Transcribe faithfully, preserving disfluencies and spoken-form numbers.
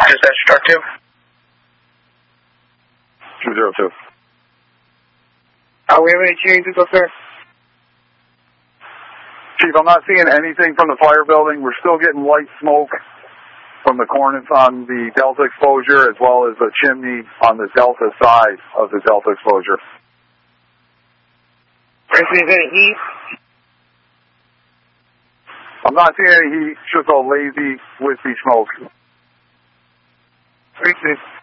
Dispatch, Star two. two zero two. Uh, we have any changes up there? Chief, I'm not seeing anything from the fire building. We're still getting light smoke from the cornice on the Delta exposure, as well as the chimney on the Delta side of the Delta exposure. Is there any heat? I'm not seeing any heat, just a lazy, wispy smoke. Thank you.